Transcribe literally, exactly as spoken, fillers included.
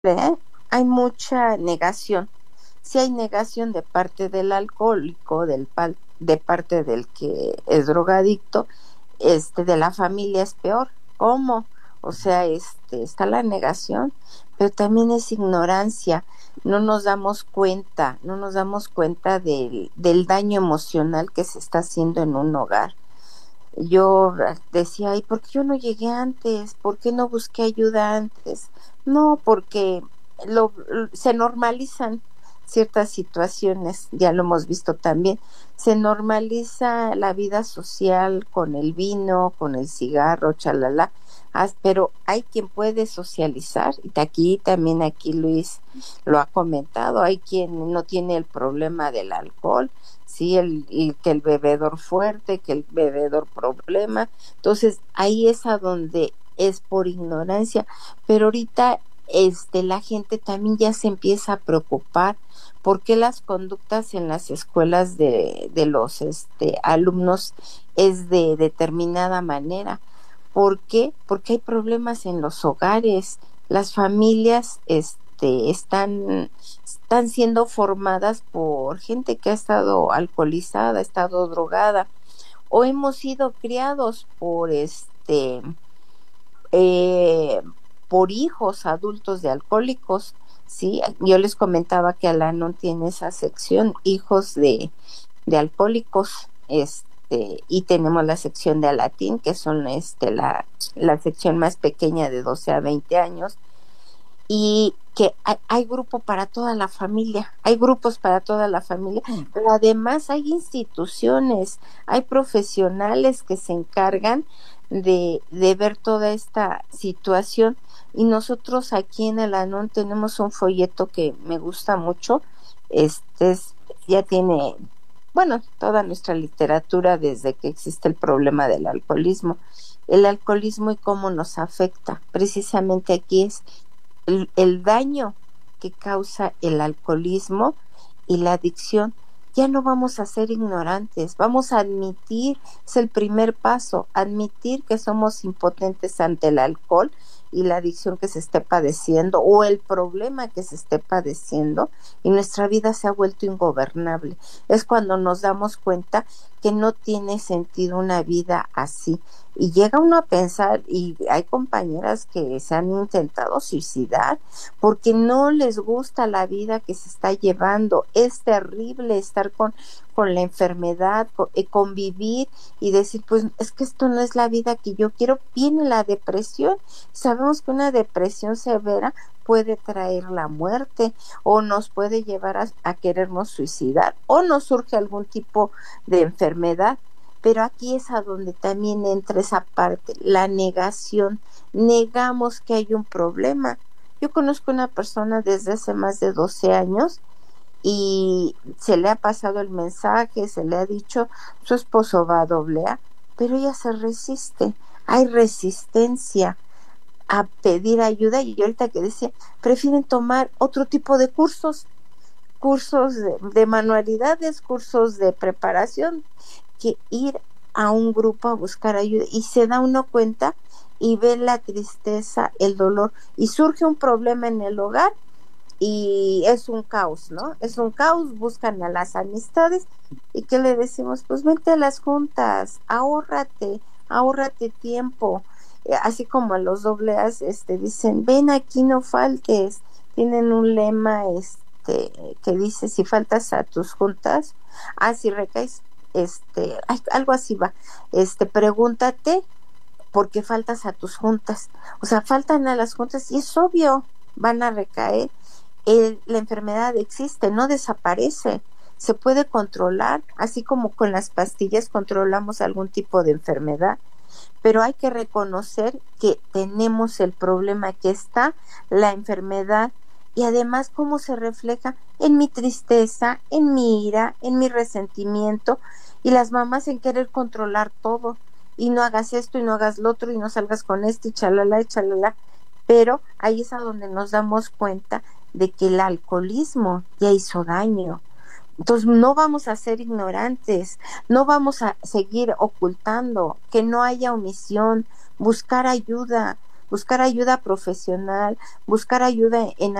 ¿eh? Hay mucha negación. Si hay negación de parte del alcohólico, del pal- de parte del que es drogadicto, este, de la familia es peor. ¿Cómo? O sea, este, está la negación, pero también es ignorancia. No nos damos cuenta, no nos damos cuenta del, del daño emocional que se está haciendo en un hogar. Yo decía, ¿y por qué yo no llegué antes? ¿Por qué no busqué ayuda antes? No, porque lo, se normalizan ciertas situaciones, ya lo hemos visto también, se normaliza la vida social con el vino, con el cigarro, chalala, as- pero hay quien puede socializar, y aquí también aquí Luis lo ha comentado, hay quien no tiene el problema del alcohol, sí, el, y que el bebedor fuerte, que el bebedor problema. Entonces, ahí es a donde es por ignorancia, pero ahorita este la gente también ya se empieza a preocupar porque las conductas en las escuelas de, de los este alumnos es de determinada manera. ¿Por qué? Porque hay problemas en los hogares, las familias este están están siendo formadas por gente que ha estado alcoholizada, ha estado drogada, o hemos sido criados por este eh, por hijos adultos de alcohólicos, sí. Yo les comentaba que Alanon tiene esa sección, hijos de, de alcohólicos, este, y tenemos la sección de Alatín, que son este la, la sección más pequeña de doce a veinte años, y que hay, hay grupo para toda la familia, hay grupos para toda la familia, pero además hay instituciones, hay profesionales que se encargan de, de ver toda esta situación, y nosotros aquí en el Anon tenemos un folleto que me gusta mucho, este es, ya tiene, bueno, toda nuestra literatura desde que existe el problema del alcoholismo, el alcoholismo y cómo nos afecta. Precisamente aquí es el, el daño que causa el alcoholismo y la adicción. Ya no vamos a ser ignorantes, vamos a admitir, es el primer paso, admitir que somos impotentes ante el alcohol y la adicción que se esté padeciendo o el problema que se esté padeciendo, y nuestra vida se ha vuelto ingobernable. Es cuando nos damos cuenta que no tiene sentido una vida así. Y llega uno a pensar, y hay compañeras que se han intentado suicidar porque no les gusta la vida que se está llevando. Es terrible estar con, con la enfermedad, con, eh, convivir y decir, pues es que esto no es la vida que yo quiero. Viene la depresión. Sabemos que una depresión severa puede traer la muerte o nos puede llevar a, a querernos suicidar o nos surge algún tipo de enfermedad. Pero aquí es a donde también entra esa parte, la negación. Negamos que hay un problema. Yo conozco una persona desde hace más de doce años y se le ha pasado el mensaje, se le ha dicho, su esposo va a doble A, pero ella se resiste. Hay resistencia a pedir ayuda, y ahorita que decía, prefieren tomar otro tipo de cursos, cursos de, de manualidades, cursos de preparación, que ir a un grupo a buscar ayuda, y se da uno cuenta y ve la tristeza, el dolor, y surge un problema en el hogar y es un caos, ¿no? Es un caos, buscan a las amistades y ¿qué le decimos? Pues vente a las juntas, ahórrate, ahórrate tiempo. Eh, así como a los dobleas este, dicen, ven aquí, no faltes. Tienen un lema este que dice, si faltas a tus juntas, ah, si recaes, este, ay, algo así va, este, pregúntate por qué faltas a tus juntas. O sea, faltan a las juntas y es obvio, van a recaer. El, la enfermedad existe, no desaparece, se puede controlar, así como con las pastillas controlamos algún tipo de enfermedad, pero hay que reconocer que tenemos el problema, que está la enfermedad, y además cómo se refleja en mi tristeza, en mi ira, en mi resentimiento, y las mamás en querer controlar todo, y no hagas esto y no hagas lo otro y no salgas con esto y chalala y chalala, pero ahí es a donde nos damos cuenta de que el alcoholismo ya hizo daño. Entonces no vamos a ser ignorantes, no vamos a seguir ocultando, que no haya omisión, buscar ayuda. buscar ayuda profesional, buscar ayuda en